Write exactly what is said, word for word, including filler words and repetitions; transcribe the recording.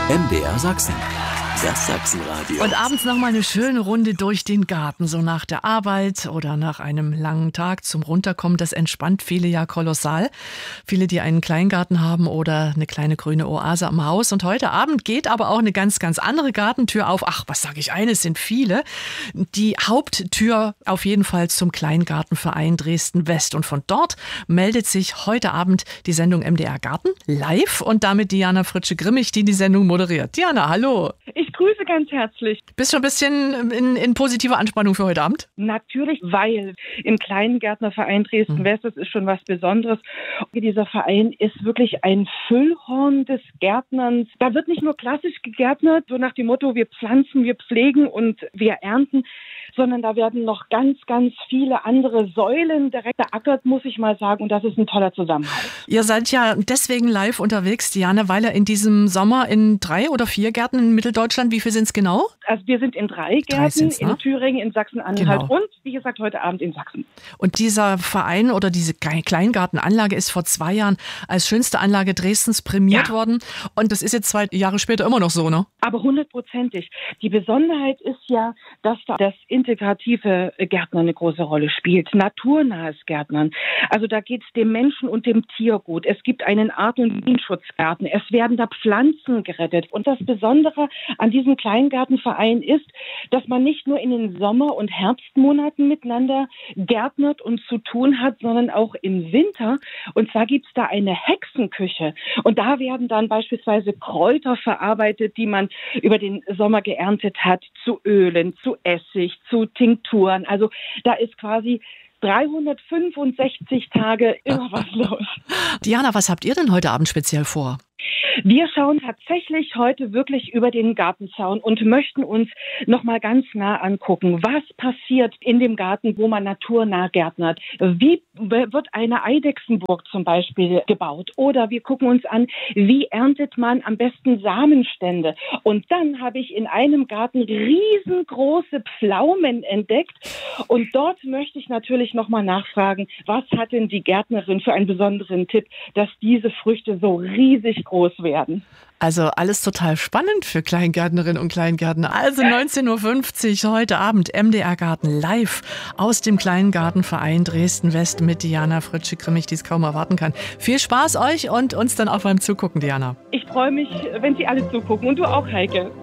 M D R Sachsen. Das Sachsenradio. Und abends noch mal eine schöne Runde durch den Garten, so nach der Arbeit oder nach einem langen Tag zum Runterkommen. Das entspannt viele ja kolossal. Viele, die einen Kleingarten haben oder eine kleine grüne Oase am Haus. Und heute Abend geht aber auch eine ganz, ganz andere Gartentür auf. Ach, was sage ich, eine, es sind viele. Die Haupttür auf jeden Fall zum Kleingartenverein Dresden-West. Und von dort meldet sich heute Abend die Sendung M D R Garten live und damit Diana Fritsche-Grimmig, die die Sendung moderiert. Diana, hallo. Ich grüße ganz herzlich. Bist du ein bisschen in, in positiver Anspannung für heute Abend? Natürlich, weil im Kleingärtnerverein Dresden-West, das ist schon was Besonderes. Dieser Verein ist wirklich ein Füllhorn des Gärtnerns. Da wird nicht nur klassisch gegärtnert, so nach dem Motto, wir pflanzen, wir pflegen und wir ernten, sondern da werden noch ganz, ganz viele andere Säulen direkt beackert, muss ich mal sagen. Und das ist ein toller Zusammenhalt. Ihr seid ja deswegen live unterwegs, Diana, weil ihr in diesem Sommer in drei oder vier Gärten in Mitteldeutschland, wie viel sind es genau? Also wir sind in drei Gärten, ne? in Thüringen, in Sachsen-Anhalt Genau. und, wie gesagt, heute Abend in Sachsen. Und dieser Verein oder diese Kleingartenanlage ist vor zwei Jahren als schönste Anlage Dresdens prämiert Ja. worden. Und das ist jetzt zwei Jahre später immer noch so, ne? Aber hundertprozentig. Die Besonderheit ist ja, dass da das integrative Gärtnern eine große Rolle spielt. Naturnahes Gärtnern. Also da geht es dem Menschen und dem Tier gut. Es gibt einen Art- und Bienenschutzgarten. Es werden da Pflanzen gerettet. Und das Besondere an diesem Kleingartenverein ist, dass man nicht nur in den Sommer- und Herbstmonaten miteinander gärtnert und zu tun hat, sondern auch im Winter. Und zwar gibt es da eine Hexenküche. Und da werden dann beispielsweise Kräuter verarbeitet, die man über den Sommer geerntet hat, zu Ölen, zu Essig, zu Tinkturen. Also da ist quasi dreihundertfünfundsechzig Tage immer was los. Diana, was habt ihr denn heute Abend speziell vor? Wir schauen tatsächlich heute wirklich über den Gartenzaun und möchten uns noch mal ganz nah angucken, was passiert in dem Garten, wo man naturnah gärtnert. Wie wird eine Eidechsenburg zum Beispiel gebaut? Oder wir gucken uns an, wie erntet man am besten Samenstände? Und dann habe ich in einem Garten riesengroße Pflaumen entdeckt. Und dort möchte ich natürlich noch mal nachfragen, was hat denn die Gärtnerin für einen besonderen Tipp, dass diese Früchte so riesig groß werden? Also alles total spannend für Kleingärtnerinnen und Kleingärtner. Also neunzehn Uhr fünfzig heute Abend M D R Garten live aus dem Kleingartenverein Dresden-West mit Diana Fritsche-Grimmig, die es kaum erwarten kann. Viel Spaß euch und uns dann auch beim Zugucken, Diana. Ich freue mich, wenn Sie alle zugucken und du auch, Heike.